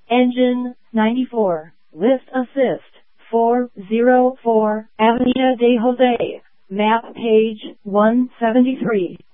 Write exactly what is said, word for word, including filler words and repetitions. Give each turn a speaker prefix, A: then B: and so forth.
A: Engine ninety-four. List assist four oh four. Avenida de Jose. Map page one seventy-three.